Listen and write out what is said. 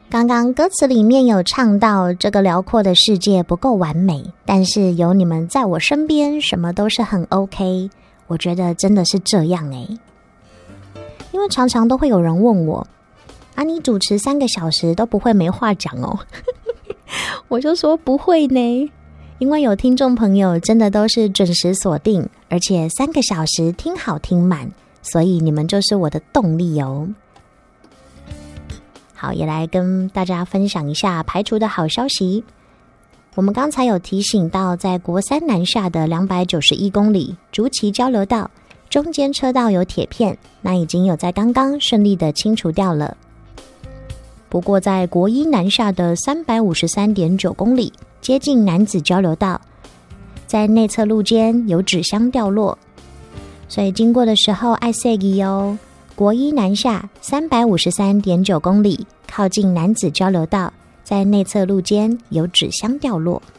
刚刚歌词里面有唱到这个辽阔的世界不够完美，但是有你们在我身边，什么都是很 OK。我觉得真的是这样因为常常都会有人问我你主持3个小时都不会没话讲哦我就说不会呢，因为有听众朋友真的都是准时锁定，而且3个小时听好听满，所以你们就是我的动力哦。好，也来跟大家分享一下排除的好消息。我们刚才有提醒到，在国三南下的291公里竹崎交流道中间车道有铁片，那已经有在刚刚顺利的清除掉了。不过在国一南下的353.9公里接近楠梓交流道，在内侧路肩有纸箱掉落，所以经过的时候爱注意哦。国一南下353.9公里靠近楠梓交流道，在内侧路肩有纸箱掉落。